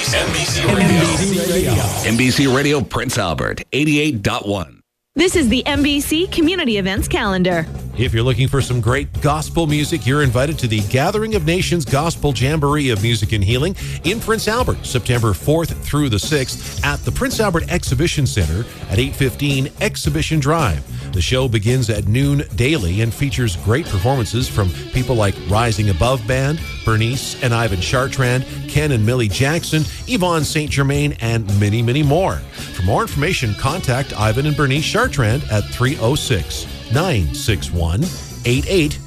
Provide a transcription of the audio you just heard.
NBC Radio. NBC Radio Prince Albert, 88.1. This is the NBC Community Events Calendar. If you're looking for some great gospel music, you're invited to the Gathering of Nations Gospel Jamboree of Music and Healing in Prince Albert, September 4th through the 6th at the Prince Albert Exhibition Center at 815 Exhibition Drive. The show begins at noon daily and features great performances from people like Rising Above Band, Bernice and Ivan Chartrand, Ken and Millie Jackson, Yvonne St. Germain, and many, many more. For more information, contact Ivan and Bernice Chartrand at 306-961-88